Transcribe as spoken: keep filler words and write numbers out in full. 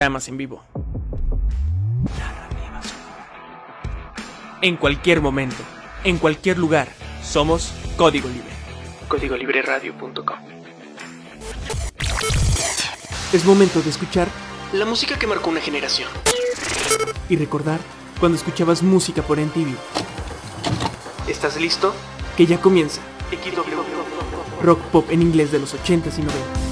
Programas en vivo. En cualquier momento, en cualquier lugar, somos Código Libre. código libre radio punto com. Es momento de escuchar la música que marcó una generación y recordar cuando escuchabas música por M T V. ¿Estás listo? Que ya comienza X W, rock pop en inglés de los ochentas y noventas.